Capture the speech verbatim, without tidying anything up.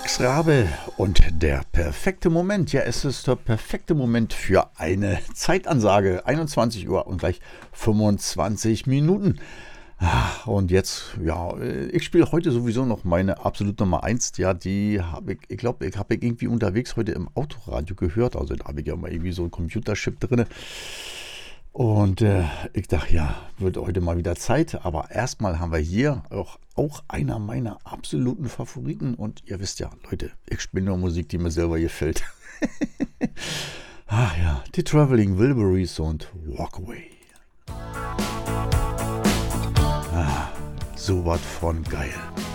Max Rabe und der perfekte Moment. Ja, es ist der perfekte Moment für eine Zeitansage. einundzwanzig Uhr und gleich fünfundzwanzig Minuten. Ah, Und jetzt, ja, ich spiele heute sowieso noch meine absolute Nummer eins. Ja, die habe ich, ich glaube, ich habe ich irgendwie unterwegs heute im Autoradio gehört. Also da habe ich ja mal irgendwie so einen Computerchip drin. Und äh, ich dachte, ja, wird heute mal wieder Zeit. Aber erstmal haben wir hier auch, auch einer meiner absoluten Favoriten. Und ihr wisst ja, Leute, ich spiele nur Musik, die mir selber gefällt. Ach ja, die Traveling Wilburys und Walkaway. So was von geil.